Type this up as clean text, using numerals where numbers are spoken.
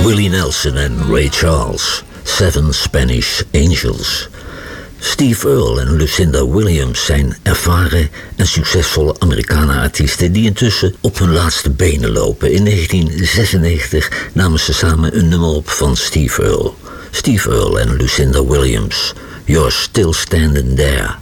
Willie Nelson en Ray Charles, Seven Spanish Angels. Steve Earle en Lucinda Williams zijn ervaren en succesvolle Americana-artiesten die intussen op hun laatste benen lopen. In 1996 namen ze samen een nummer op van Steve Earle. Steve Earle en Lucinda Williams, You're Still Standing There.